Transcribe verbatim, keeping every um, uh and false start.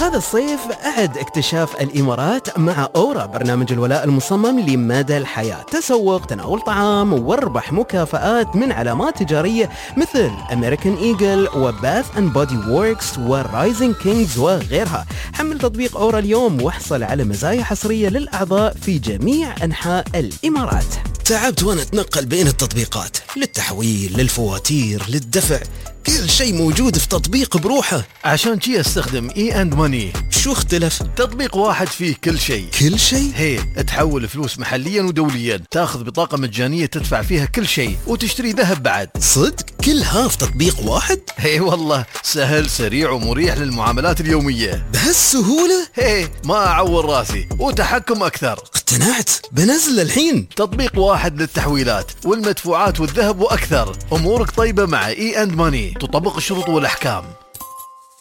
هذا الصيف أعد اكتشاف الإمارات مع أورا، برنامج الولاء المصمم لمدى الحياة. تسوق، تناول طعام، واربح مكافآت من علامات تجارية مثل أمريكان إيجل وباث أند بودي ووركس ورايزنج كينجز وغيرها. حمل تطبيق أورا اليوم واحصل على مزايا حصرية للأعضاء في جميع أنحاء الإمارات. تعبت وانا اتنقل بين التطبيقات، للتحويل، للفواتير، للدفع، كل شيء موجود في تطبيق بروحه. عشان شي استخدم اي اند ماني. شو اختلف؟ تطبيق واحد فيه كل شيء. كل شيء؟ هي تحول فلوس محليا ودوليا، تاخذ بطاقة مجانية تدفع فيها كل شيء، وتشتري ذهب بعد. صدق؟ كل ها في تطبيق واحد؟ هي والله سهل، سريع ومريح للمعاملات اليومية. بهالسهولة؟ هي ما اعور راسي، وتحكم اكثر. اقتنعت، بنزل الحين. تطبيق واحد للتحويلات والمدفوعات والذهب واكثر. امورك طيبة مع اي اند ماني، تطبق الشروط والاحكام.